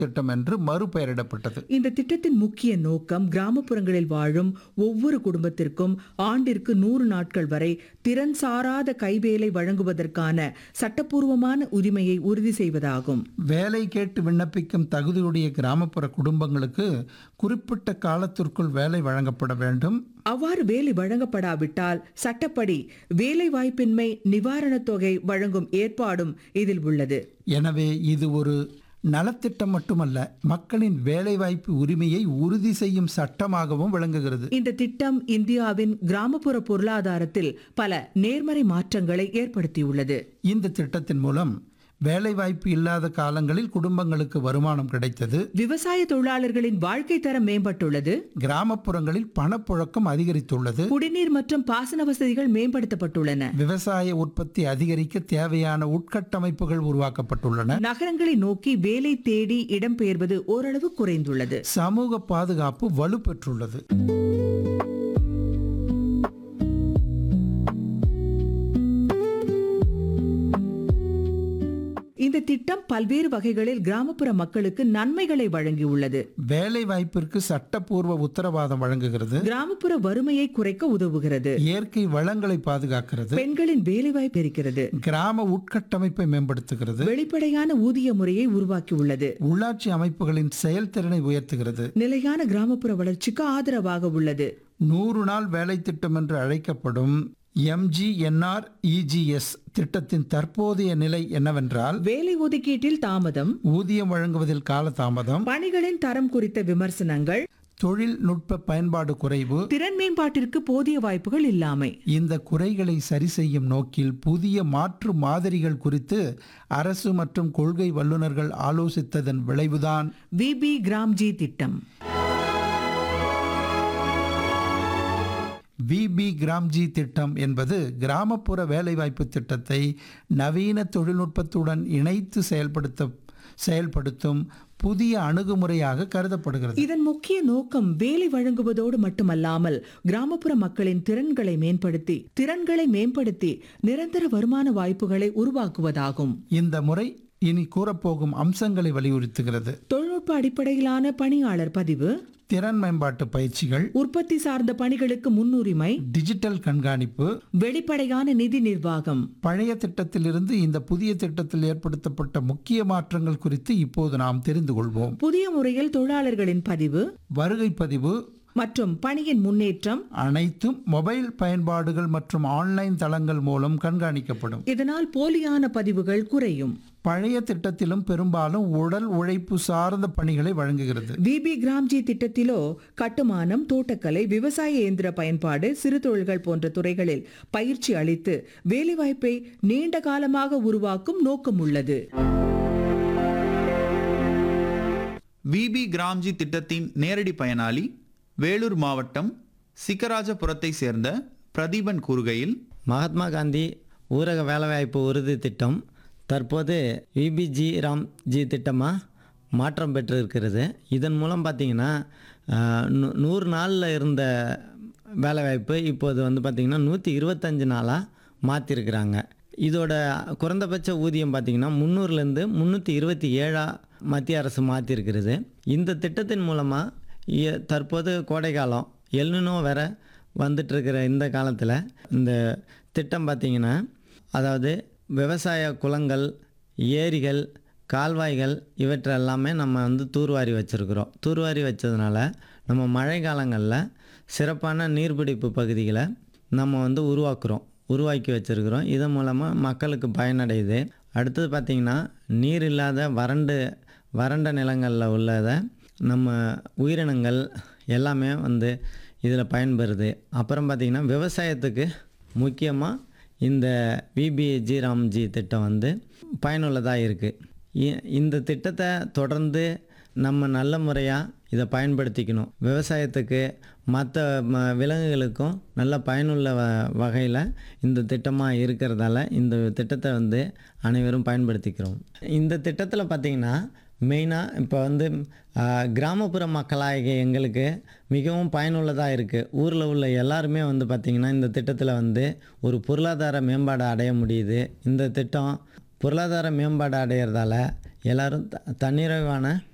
திட்டம் என்று மறுபெயரிடப்பட்டது. இந்த திட்டத்தின் முக்கிய நோக்கம் கிராமப்புறங்களில் வாழும் ஒவ்வொரு குடும்பத்திற்கும் ஆண்டிற்கு 100 நாட்கள் வரை திறன் சாராத கைவேலை வழங்குவதற்கான சட்டப்பூர்வமான உரிமையை உறுதி செய்வதாகும். வேலை கேட்டு விண்ணப்பிக்கும் தகுதியுடைய கிராமப்புற குடும்பங்களுக்கு குறிப்பிட்ட காலத்திற்குள் வேலை வழங்கப்பட வேண்டும். அவ்வாறு வேலை வழங்கப்படாவிட்டால் சட்டப்படி வேலை வாய்ப்பின்மை நிவாரணத் தொகை வழங்கும் ஏற்பாடும் இதில் உள்ளது. எனவே இது ஒரு நலத்திட்டம் மட்டுமல்ல, மக்களின் வேலைவாய்ப்பு உரிமையை உறுதி செய்யும் சட்டமாகவும் விளங்குகிறது. இந்த திட்டம் இந்தியாவின் கிராமப்புற பொருளாதாரத்தில் பல நேர்மறை மாற்றங்களை ஏற்படுத்தியுள்ளது. இந்த திட்டத்தின் மூலம் வேலைவாய்ப்பு இல்லாத காலங்களில் குடும்பங்களுக்கு வருமானம் கிடைத்தது. விவசாய தொழிலாளர்களின் வாழ்க்கை தரம் மேம்பட்டுள்ளது. கிராமப்புறங்களில் பணப்புழக்கம் அதிகரித்துள்ளது. குடிநீர் மற்றும் பாசன வசதிகள் மேம்படுத்தப்பட்டுள்ளன. விவசாய உற்பத்தி அதிகரிக்க தேவையான உட்கட்டமைப்புகள் உருவாக்கப்பட்டுள்ளன. நகரங்களை நோக்கி வேலை தேடி இடம்பெயர்வது ஓரளவு குறைந்துள்ளது. சமூக பாதுகாப்பு வலுப்பெற்றுள்ளது. இந்த திட்டம் பல்வேறு வகைகளில் கிராமப்புற மக்களுக்கு நன்மைகளை வழங்கியுள்ளது. வேலை வாய்ப்பிற்கு சட்டப்பூர்வ உத்தரவாதம் வழங்குகிறது. கிராமப்புற வறுமையை குறைக்க உதவுகிறது. இயற்கை வளங்களை பாதுகாக்கிறது. பெண்களின் வேலைவாய்ப்பு இருக்கிறது. கிராம உட்கட்டமைப்பை மேம்படுத்துகிறது. வெளிப்படையான ஊதிய முறையை உருவாக்கியுள்ளது. உள்ளாட்சி அமைப்புகளின் செயல்திறனை உயர்த்துகிறது. நிலையான கிராமப்புற வளர்ச்சிக்கு ஆதரவாக உள்ளது. 100 நாள் வேலை திட்டம் என்று அழைக்கப்படும் MGNREGS திட்டத்தின் தற்போதைய நிலை என்னவென்றால், வேலை ஒதுக்கீட்டில் தாமதம், ஊதியம் வழங்குவதில் காலதாமதம், பணிகளின் தரம் குறித்த விமர்சனங்கள், தொழில்நுட்ப பயன்பாடு குறைவு, திறன் மேம்பாட்டிற்கு போதிய வாய்ப்புகள் இல்லாமை. இந்த குறைகளை சரி செய்யும் நோக்கில் புதிய மாற்று மாதிரிகள் குறித்து அரசு மற்றும் கொள்கை வல்லுநர்கள் ஆலோசித்ததன் விளைவுதான் விபி கிராம்ஜி திட்டம். விபி கிராம்ஜி திட்டம் என்பது கிராமப்புற வேலைவாய்ப்பு திட்டத்தை நவீன தொழில்நுட்பத்துடன் இணைத்து செயல்படுத்தும் புதிய அணுகுமுறையாக கருதப்படுகிறது. இதன் முக்கிய நோக்கம் வேலை வழங்குவதோடு மட்டுமல்லாமல் கிராமப்புற மக்களின் திறன்களை மேம்படுத்தி நிரந்தர வருமான வாய்ப்புகளை உருவாக்குவதாகும். இந்த முறை இனி கூறப்போகும் அம்சங்களை வலியுறுத்துகிறது. தொழில்நுட்ப அடிப்படையிலான பணியாளர் பதிவு, திறன் மேம்பாட்டு பயிற்சிகள், உற்பத்தி சார்ந்த பணிகளுக்கு முன்னுரிமை, டிஜிட்டல் கண்காணிப்பு, வெளிப்படையான நிதி நிர்வாகம். பழைய திட்டத்திலிருந்து இந்த புதிய திட்டத்தில் ஏற்படுத்தப்பட்ட முக்கிய மாற்றங்கள் குறித்து இப்போது நாம் தெரிந்து கொள்வோம். புதிய முறையில் தொழிலாளர்களின் பதிவு, வருகை பதிவு மற்றும் பணியின் முன்னேற்றம் அனைத்தும் மொபைல் பயன்பாடுகள் மற்றும் ஆன்லைன் தளங்கள் மூலம் கண்காணிக்கப்படும். இதனால் போலியான பதிவுகள் குறையும். பழைய திட்டத்திலும் பெரும்பாலும் உடல் உழைப்பு சார்ந்த பணிகளை வழங்குகிறது. விபி கிராம்ஜி திட்டத்திலோ கட்டுமானம், தோட்டக்கலை, விவசாய இயந்திர பயன்பாடு, சிறு தொழில்கள் போன்ற துறைகளில் பயிற்சி அளித்து வேலைவாய்ப்பை நீண்ட காலமாக உருவாக்கும் நோக்கம் உள்ளது. விபி கிராம்ஜி திட்டத்தின் நேரடி பயனாளி வேலூர் மாவட்டம் சிக்கராஜபுரத்தை சேர்ந்த பிரதீபன் கூறுகையில், மகாத்மா காந்தி ஊரக வேலைவாய்ப்பு உறுதி திட்டம் தற்போது விபிஜி ராம்ஜி திட்டமாக மாற்றம் பெற்றிருக்கிறது. இதன் மூலம் பார்த்திங்கன்னா 100 நாளில் இருந்த வேலைவாய்ப்பு இப்போது வந்து பார்த்திங்கன்னா 125 நாளாக மாற்றிருக்கிறாங்க. இதோட குறைந்தபட்ச ஊதியம் பார்த்திங்கன்னா 300லேருந்து 327 மத்திய அரசு மாற்றிருக்கிறது. இந்த திட்டத்தின் மூலமாக தற்போது கோடைக்காலம் எல்னினோ வேற வந்துட்டுருக்கிற இந்த காலத்தில் இந்த திட்டம் பார்த்திங்கன்னா, அதாவது விவசாய குளங்கள், ஏரிகள், கால்வாய்கள் இவற்றெல்லாமே நம்ம வந்து தூர்வாரி வச்சுருக்குறோம். தூர்வாரி வச்சதுனால நம்ம மழை காலங்களில் சிறப்பான நீர்பிடிப்பு பகுதிகளை நம்ம வந்து உருவாக்கி வச்சுருக்குறோம். இதன் மூலமாக மக்களுக்கு பயனடையுது. அடுத்தது பார்த்திங்கன்னா, நீர் இல்லாத வறண்ட நிலங்களில் உள்ளதை நம்ம உயிரினங்கள் எல்லாமே வந்து இதில் பயன்பெறுது. அப்புறம் பார்த்திங்கன்னா, விவசாயத்துக்கு முக்கியமாக இந்த விபிஜி ராம்ஜி திட்டம் வந்து பயனுள்ளதாக இருக்குது. இந்த திட்டத்தை தொடர்ந்து நம்ம நல்ல முறையாக இதை பயன்படுத்திக்கணும். விவசாயத்துக்கு மற்ற விலங்குகளுக்கும் நல்ல பயனுள்ள வகையில் இந்த திட்டமாக இருக்கிறதால இந்த திட்டத்தை வந்து அனைவரும் பயன்படுத்திக்கிறோம். இந்த திட்டத்தில் பார்த்திங்கன்னா மெயினாக இப்போ வந்து கிராமப்புற மக்களாகிய எங்களுக்கு மிகவும் பயனுள்ளதாக இருக்குது. ஊரில் உள்ள எல்லாருமே வந்து பார்த்திங்கன்னா இந்த திட்டத்தில் வந்து ஒரு பொருளாதார மேம்பாடு அடைய முடியுது. இந்த திட்டம் பொருளாதார மேம்பாடு அடையிறதால எல்லோரும் தன்னிறைவான